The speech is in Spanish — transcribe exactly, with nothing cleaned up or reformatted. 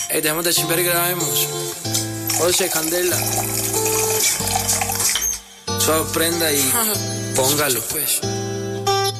Ey, dejemos de chimper y grabemos. José, Candela. Suave, prenda y póngalo.